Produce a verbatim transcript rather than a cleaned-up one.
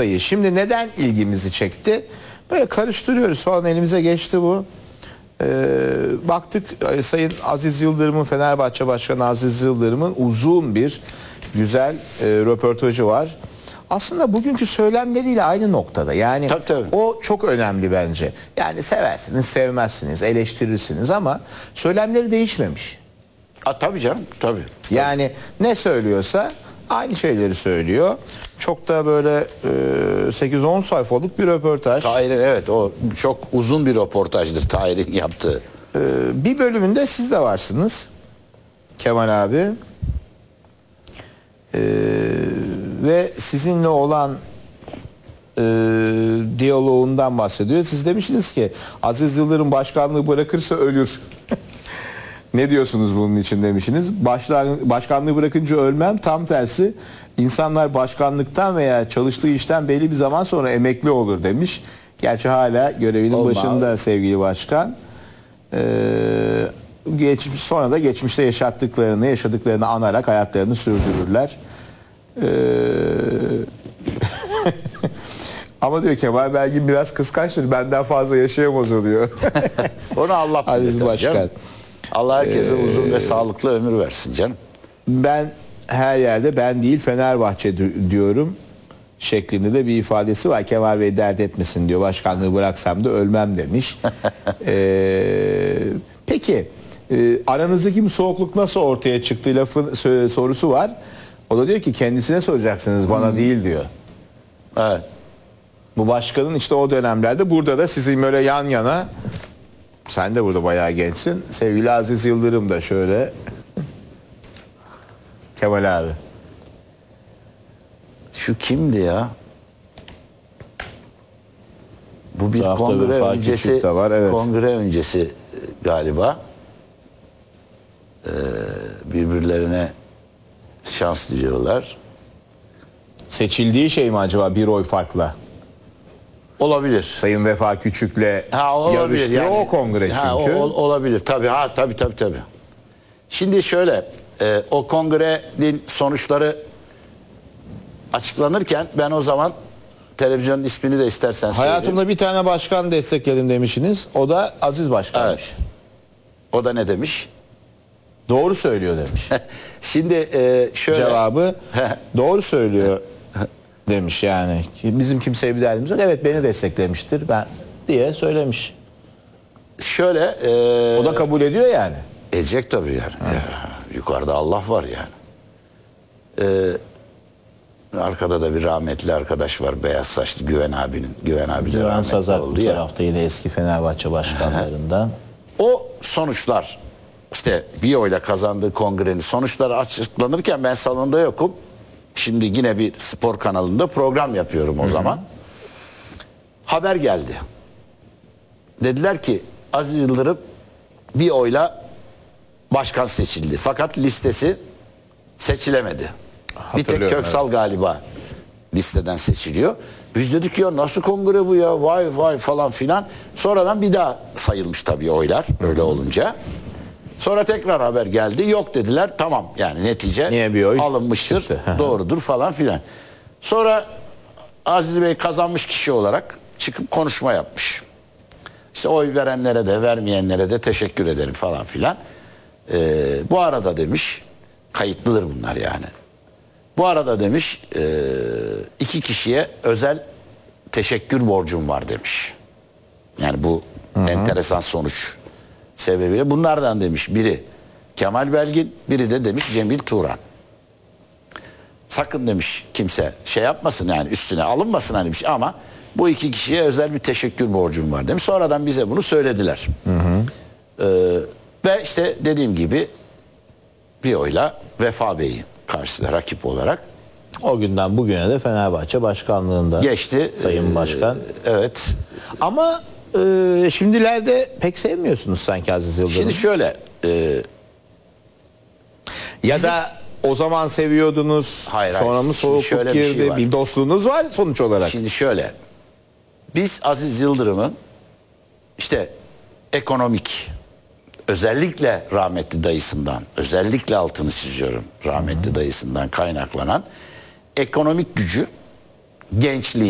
sayı. Şimdi neden ilgimizi çekti? Böyle karıştırıyoruz falan, elimize geçti bu. Ee, baktık Sayın Aziz Yıldırım'ın, Fenerbahçe Başkanı Aziz Yıldırım'ın uzun bir güzel e, röportajı var. Aslında bugünkü söylemleriyle aynı noktada. Yani tabii, tabii. o çok önemli bence. Yani seversiniz, sevmezsiniz, eleştirirsiniz ama söylemleri değişmemiş. A, tabii canım, tabii. Yani ne söylüyorsa aynı şeyleri söylüyor. Çok da böyle e, sekiz on sayfalık bir röportaj. Tahir'in, evet, o çok uzun bir röportajdır Tahir'in yaptığı. E, bir bölümünde siz de varsınız Kemal abi. E, ve sizinle olan e, diyaloğundan bahsediyor. Siz demiştiniz ki Aziz Yıldırım başkanlığı bırakırsa ölür. Ne diyorsunuz bunun için demişsiniz. Başlar, başkanlığı bırakınca ölmem, tam tersi. İnsanlar başkanlıktan veya çalıştığı işten belli bir zaman sonra emekli olur demiş. Gerçi hala görevinin Olmaz. başında sevgili başkan. Ee, geçmiş, sonra da geçmişte yaşattıklarını, yaşadıklarını anarak hayatlarını sürdürürler. Ee, ama diyor Kemal Belgin biraz kıskançtır. Benden fazla yaşayamaz o diyor. Onu Allah bilir. Aziz tabii Başkan. canım. Allah herkese Ee, uzun ve sağlıklı ömür versin canım. Ben her yerde ben değil Fenerbahçe diyorum şeklinde de bir ifadesi var. Kemal Bey dert etmesin diyor. Başkanlığı bıraksam da ölmem demiş. ee, peki e, aranızdaki bir soğukluk nasıl ortaya çıktı lafı sorusu var. O da diyor ki kendisine soracaksınız, bana hmm. değil diyor. Evet. Bu başkanın işte o dönemlerde burada da sizin böyle yan yana, sen de burada bayağı gençsin. Sevgili Aziz Yıldırım da şöyle. Kemal abi. Şu kimdi ya? Bu bir Tarafta kongre bir öncesi, de var, evet. kongre öncesi galiba. Ee, birbirlerine şans diliyorlar. Seçildiği şey mi acaba bir oy farkla? Olabilir. Sayın Vefa Küçük'le ha, yarıştı yani, o kongre çünkü. Ha, o, olabilir tabii. Ha tabii tabii tabii. Şimdi şöyle, e, o kongrenin sonuçları açıklanırken ben o zaman televizyonun ismini de istersen söyleyeyim. Hayatımda bir tane başkan destekledim demişsiniz. O da Aziz Başkan'mış. Evet. O da ne demiş? Doğru söylüyor demiş. Şimdi e, şöyle. Cevabı doğru söylüyor demiş yani. Bizim kimseye bir derdimiz yok. Evet, beni desteklemiştir ben diye söylemiş. Şöyle. E, o da kabul ediyor yani. Edecek tabii yani. Ya, yukarıda Allah var yani. Ee, arkada da bir rahmetli arkadaş var. Beyaz saçlı Güven abinin. Güven abi de Güven rahmetli Sazak oldu bu ya. tarafta yine eski Fenerbahçe başkanlarından. O sonuçlar, işte bir oyla kazandığı kongrenin sonuçları açıklanırken ben salonda yokum. Şimdi yine bir spor kanalında program yapıyorum o Hı-hı. zaman. Haber geldi. Dediler ki Aziz Yıldırım bir oyla başkan seçildi. Fakat listesi seçilemedi. Bir tek Köksal evet. galiba listeden seçiliyor. Biz dedik ya nasıl kongre bu ya, vay vay falan filan. Sonradan bir daha sayılmış tabii oylar öyle olunca. Sonra tekrar haber geldi, yok dediler, tamam yani netice Niye bir oy alınmıştır, doğrudur falan filan. Sonra Aziz Bey kazanmış kişi olarak çıkıp konuşma yapmış. İşte oy verenlere de vermeyenlere de teşekkür ederim falan filan. Ee, bu arada demiş, kayıtlıdır bunlar yani. Bu arada demiş e, iki kişiye özel teşekkür borcum var demiş. Yani bu Hı-hı. enteresan sonuç sebebiyle. Bunlardan demiş biri Kemal Belgin, biri de demiş Cemil Turan. Sakın demiş kimse şey yapmasın yani üstüne alınmasın hani bir şey ama bu iki kişiye özel bir teşekkür borcum var demiş. Sonradan bize bunu söylediler. Hı hı. Ee, ve işte dediğim gibi bir oyla Vefa Bey'i karşısında rakip olarak. O günden bugüne de Fenerbahçe başkanlığında geçti. Sayın Başkan. Ee, evet. Ama e, şimdilerde pek sevmiyorsunuz sanki Aziz Yıldırım. Şimdi şöyle. E, ya bizim, da o zaman seviyordunuz. Hayır, sonra hayır. mı soğukluk girdi? Bir, şey bir dostluğunuz var sonuç olarak. Şimdi şöyle. Biz Aziz Yıldırım'ın işte ekonomik, özellikle rahmetli dayısından, özellikle altını çiziyorum, rahmetli Hı-hı. dayısından kaynaklanan ekonomik gücü, gençliği,